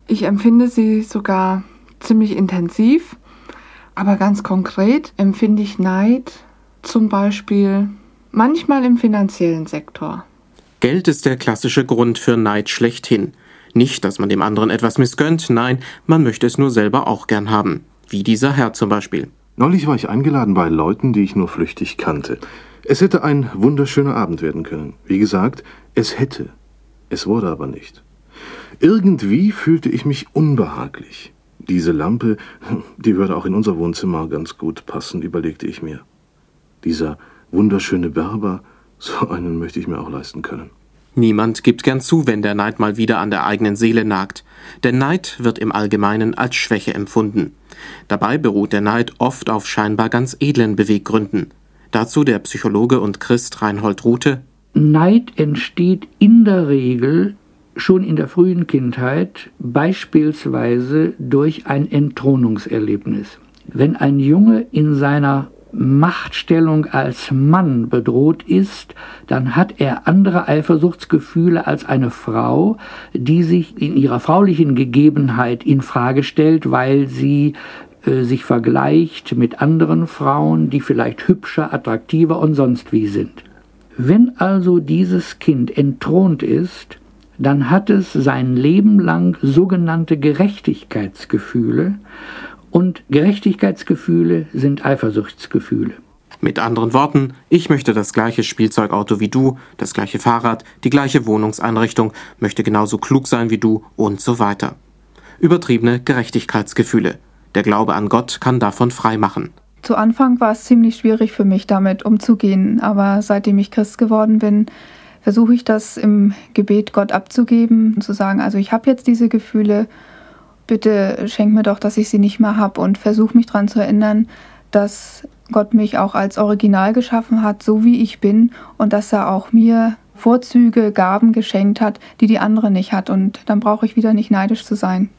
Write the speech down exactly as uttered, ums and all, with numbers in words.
Ich empfinde sie sogar ziemlich intensiv, aber ganz konkret empfinde ich Neid zum Beispiel manchmal im finanziellen Sektor. Geld ist der klassische Grund für Neid schlechthin. Nicht, dass man dem anderen etwas missgönnt, nein, man möchte es nur selber auch gern haben. Wie dieser Herr zum Beispiel. Neulich war ich eingeladen bei Leuten, die ich nur flüchtig kannte. Es hätte ein wunderschöner Abend werden können. Wie gesagt, es hätte. Es wurde aber nicht. Irgendwie fühlte ich mich unbehaglich. Diese Lampe, die würde auch in unser Wohnzimmer ganz gut passen, überlegte ich mir. Dieser wunderschöne Berber, so einen möchte ich mir auch leisten können. Niemand gibt gern zu, wenn der Neid mal wieder an der eigenen Seele nagt. Denn Neid wird im Allgemeinen als Schwäche empfunden. Dabei beruht der Neid oft auf scheinbar ganz edlen Beweggründen. Dazu der Psychologe und Christ Reinhold Ruthe. Neid entsteht in der Regel schon in der frühen Kindheit, beispielsweise durch ein Entthronungserlebnis. Wenn ein Junge in seiner Machtstellung als Mann bedroht ist, dann hat er andere Eifersuchtsgefühle als eine Frau, die sich in ihrer fraulichen Gegebenheit in Frage stellt, weil sie äh, sich vergleicht mit anderen Frauen, die vielleicht hübscher, attraktiver und sonst wie sind. Wenn also dieses Kind entthront ist, dann hat es sein Leben lang sogenannte Gerechtigkeitsgefühle, und Gerechtigkeitsgefühle sind Eifersuchtsgefühle. Mit anderen Worten, ich möchte das gleiche Spielzeugauto wie du, das gleiche Fahrrad, die gleiche Wohnungseinrichtung, möchte genauso klug sein wie du und so weiter. Übertriebene Gerechtigkeitsgefühle. Der Glaube an Gott kann davon frei machen. Zu Anfang war es ziemlich schwierig für mich, damit umzugehen, aber seitdem ich Christ geworden bin, versuche ich das im Gebet Gott abzugeben und zu sagen, also ich habe jetzt diese Gefühle, bitte schenk mir doch, dass ich sie nicht mehr habe und versuche mich daran zu erinnern, dass Gott mich auch als Original geschaffen hat, so wie ich bin und dass er auch mir Vorzüge, Gaben geschenkt hat, die die andere nicht hat und dann brauche ich wieder nicht neidisch zu sein.